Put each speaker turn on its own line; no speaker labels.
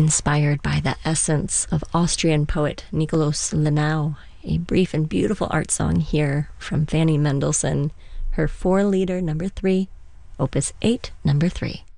inspired by the essence of Austrian poet Nikolaus Lenau. A brief and beautiful art song here from Fanny Mendelssohn, her 4-liter number 3, Opus 8, number 3.